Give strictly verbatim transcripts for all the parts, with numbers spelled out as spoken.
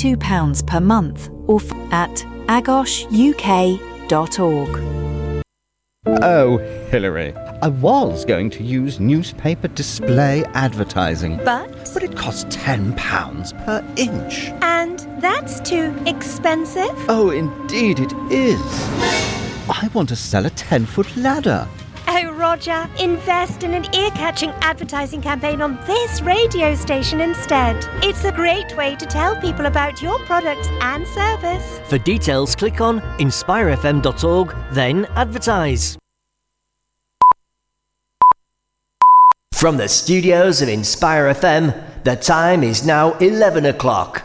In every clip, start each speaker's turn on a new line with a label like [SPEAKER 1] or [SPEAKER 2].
[SPEAKER 1] twenty-two pounds per month or f- at agosh u k dot org.
[SPEAKER 2] Oh, Hillary, I was going to use newspaper display advertising.
[SPEAKER 3] But?
[SPEAKER 2] But it costs ten pounds per inch.
[SPEAKER 3] And that's too expensive?
[SPEAKER 2] Oh, indeed it is. I want to sell a ten-foot ladder.
[SPEAKER 3] Oh, Roger, invest in an ear-catching advertising campaign on this radio station instead. It's a great way to tell people about your products and service.
[SPEAKER 4] For details, click on inspire f m dot org, then advertise. From the studios of Inspire F M, the time is now eleven o'clock.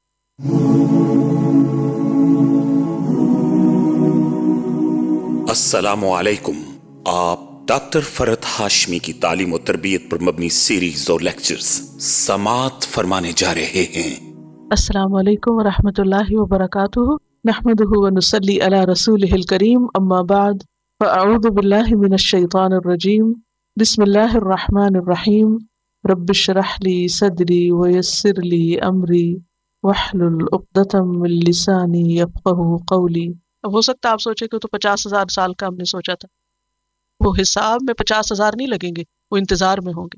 [SPEAKER 5] السلام علیکم. آپ doctor فرحت ہاشمی کی تعلیم و تربیت پر مبنی series اور lectures سماعت فرمانے جا رہے ہیں.
[SPEAKER 6] السلام علیکم ورحمۃ اللہ وبرکاتہ. نحمده ونصلی علی رسولہ الکریم. اما بعد فاعوذ باللہ من الشیطان الرجیم. بسم اللہ الرحمن الرحیم. رب اشرح لی صدری ویسر لی امری واحلل عقدۃ من لسانی یفقہوا قولی. اب ہو سکتا ہے آپ سوچے کہ تو پچاس ہزار سال کا ہم نے سوچا تھا. وہ حساب میں پچاس ہزار نہیں لگیں گے، وہ انتظار میں ہوں گے.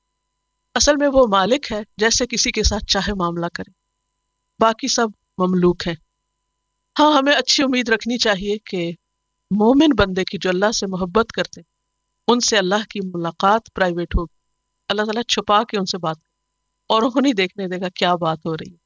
[SPEAKER 6] اصل میں وہ مالک ہے، جیسے کسی کے ساتھ چاہے معاملہ کرے، باقی سب مملوک ہیں. ہاں، ہمیں اچھی امید رکھنی چاہیے کہ مومن بندے کی جو اللہ سے محبت کرتے ان سے اللہ کی ملاقات پرائیویٹ ہوگی. اللہ تعالیٰ چھپا کے ان سے بات کرے اور انہیں دیکھنے دے گا کیا بات ہو رہی ہے.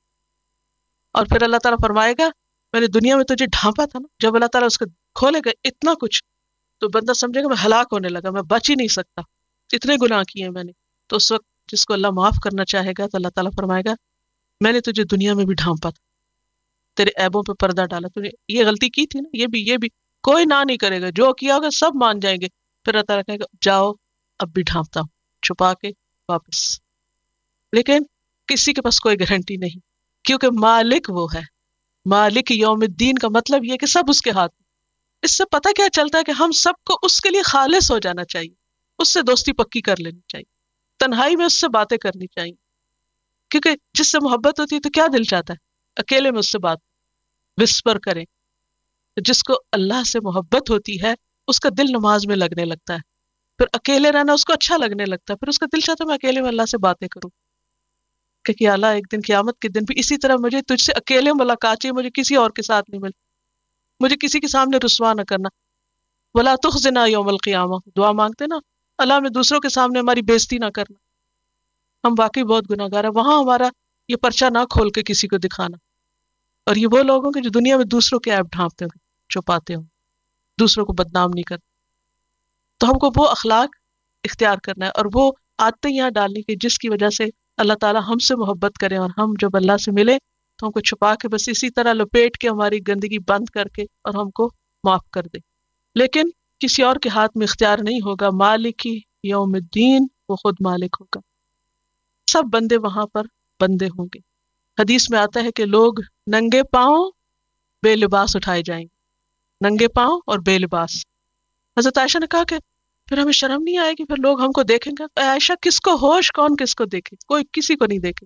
[SPEAKER 6] اور پھر اللہ تعالیٰ فرمائے گا میں نے دنیا میں تجھے ڈھانپا تھا نا. جب اللہ تعالیٰ اس کو کھولے گا اتنا کچھ تو بندہ سمجھے گا میں ہلاک ہونے لگا، میں بچ ہی نہیں سکتا، اتنے گناہ کیے میں نے. تو اس وقت جس کو اللہ معاف کرنا چاہے گا تو اللہ تعالیٰ فرمائے گا میں نے تجھے دنیا میں بھی ڈھانپا تھا، تیرے عیبوں پہ پردہ ڈالا، تو نے یہ غلطی کی تھی نا، یہ بھی یہ بھی کوئی نہ نہیں کرے گا، جو کیا ہوگا سب مان جائیں گے. پھر اللہ تعالیٰ کہے گا جاؤ اب بھی ڈھانپتا ہوں، چھپا کے واپس. لیکن کسی کے پاس کوئی گارنٹی نہیں، کیونکہ مالک وہ ہے. مالک یوم الدین کا مطلب یہ کہ سب اس کے ہاتھ. اس سے پتہ کیا چلتا ہے کہ ہم سب کو اس کے لیے خالص ہو جانا چاہیے، اس سے دوستی پکی کر لینی چاہیے، تنہائی میں اس سے باتیں کرنی چاہیے. کیونکہ جس سے محبت ہوتی ہے تو کیا دل چاہتا ہے اکیلے میں اس سے بات وسپر کریں. جس کو اللہ سے محبت ہوتی ہے اس کا دل نماز میں لگنے لگتا ہے، پھر اکیلے رہنا اس کو اچھا لگنے لگتا ہے، پھر اس کا دل چاہتا ہے میں اکیلے میں اللہ سے باتیں کروں کہ اللہ ایک دن قیامت کے دن بھی اسی طرح مجھے تجھ سے اکیلے ملاقات چاہیے، مجھے کسی اور کے ساتھ نہیں مل، مجھے کسی کے سامنے رسوا نہ کرنا. ولا تخزنا یوم القیامہ، دعا مانگتے نا اللہ میں دوسروں کے سامنے ہماری بےزتی نہ کرنا. ہم واقعی بہت گناہ گار ہیں، وہاں ہمارا یہ پرچہ نہ کھول کے کسی کو دکھانا. اور یہ وہ لوگ ہیں کہ جو دنیا میں دوسروں کے عیب ڈھانپتے ہوں، چھپاتے ہوں، دوسروں کو بدنام نہیں کرتے. تو ہم کو وہ اخلاق اختیار کرنا ہے اور وہ عادتیں یہاں ڈالنی کہ جس کی وجہ سے اللہ تعالیٰ ہم سے محبت کرے اور ہم جب اللہ سے ملے تو ہم کو چھپا کے بس اسی طرح لپیٹ کے ہماری گندگی بند کر کے اور ہم کو معاف کر دے. لیکن کسی اور کے ہاتھ میں اختیار نہیں ہوگا. مالک یوم الدین، وہ خود مالک ہوگا. سب بندے وہاں پر بندے ہوں گے. حدیث میں آتا ہے کہ لوگ ننگے پاؤں بے لباس اٹھائے جائیں گے، ننگے پاؤں اور بے لباس. حضرت عائشہ نے کہا کہ پھر ہمیں شرم نہیں آئے گی، پھر لوگ ہم کو دیکھیں گے. عائشہ کس کو ہوش، کون کس کو دیکھے؟ کوئی کسی کو نہیں دیکھے.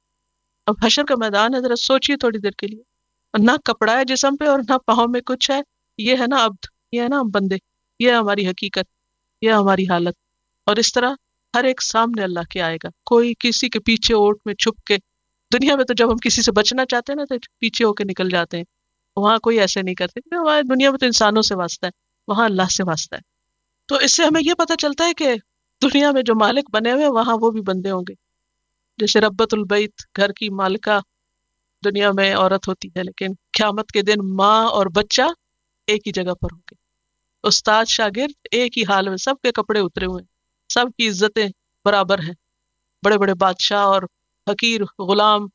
[SPEAKER 6] اب حشر کا میدان ہے، ذرا سوچئے تھوڑی دیر کے لیے. اور نہ کپڑا ہے جسم پہ اور نہ پاؤں میں کچھ ہے. یہ ہے نا عبد، یہ ہے نا ہم بندے، یہ ہے ہماری حقیقت، یہ ہے ہماری حالت. اور اس طرح ہر ایک سامنے اللہ کے آئے گا. کوئی کسی کے پیچھے اوٹ میں چھپ کے. دنیا میں تو جب ہم کسی سے بچنا چاہتے ہیں نا تو پیچھے ہو کے نکل جاتے ہیں، وہاں کوئی ایسے نہیں کرتے. ہمارے دنیا میں تو انسانوں سے واسطہ ہے، وہاں اللہ سے واسطہ ہے. تو اس سے ہمیں یہ پتہ چلتا ہے کہ دنیا میں جو مالک بنے ہوئے وہاں وہ بھی بندے ہوں گے. جیسے ربۃ البیت، گھر کی مالکہ دنیا میں عورت ہوتی ہے، لیکن قیامت کے دن ماں اور بچہ ایک ہی جگہ پر ہوں گے. استاد شاگرد ایک ہی حال میں، سب کے کپڑے اترے ہوئے ہیں، سب کی عزتیں برابر ہیں. بڑے بڑے بادشاہ اور حقیر غلام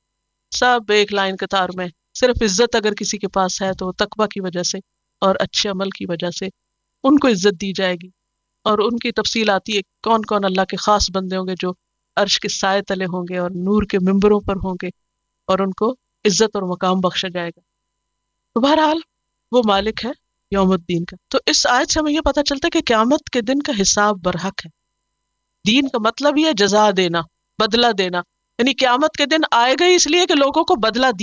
[SPEAKER 6] سب ایک لائن قطار میں. صرف عزت اگر کسی کے پاس ہے تو تقویٰ کی وجہ سے اور اچھے عمل کی وجہ سے ان کو عزت دی جائے گی. اور ان کی تفصیل آتی ہے کون کون اللہ کے خاص بندے ہوں گے جو عرش کے سائے تلے ہوں گے اور نور کے ممبروں پر ہوں گے اور ان کو عزت اور مقام بخشا جائے گا. تو بہرحال وہ مالک ہے یوم الدین کا. تو اس آیت سے ہمیں یہ پتہ چلتا ہے کہ قیامت کے دن کا حساب برحق ہے. دین کا مطلب یہ ہے جزا دینا، بدلہ دینا. یعنی قیامت کے دن آئے گا اس لیے کہ لوگوں کو بدلہ